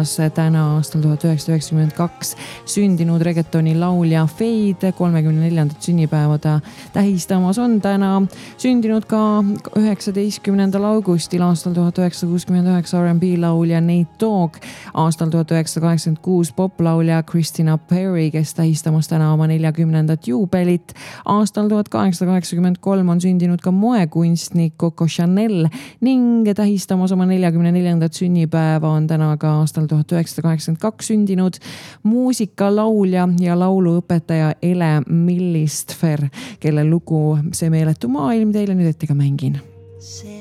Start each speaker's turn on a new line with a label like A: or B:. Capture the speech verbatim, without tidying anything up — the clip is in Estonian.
A: Ameerikas täna aastal tuhat üheksasada üheksakümmend kaks sündinud reggaetoni laulja Fade kolmekümne neljandat sünnipäeva ta tähistamas on täna. Sündinud ka üheksateistkümnendal augustil aastal tuhat üheksasada kuuskümmend üheksa R and B laulja Nate Dogg, aastal tuhat üheksasada kaheksakümmend kuus poplaulja Christina Perri, kes tähistamas täna oma neljakümnendat juubelit. Aastal tuhat kaheksasada kaheksakümmend kolm on sündinud ka moekunstnik Coco Chanel ning tähistamas oma neljakümne neljandat sünnipäeva on täna ka aastal tuhat üheksasada kaheksakümmend kaks sündinud muusikalaulja ja lauluõpetaja Ele Millistfer, kelle lugu See meeletu maailm teile nüüd ette ka mängin.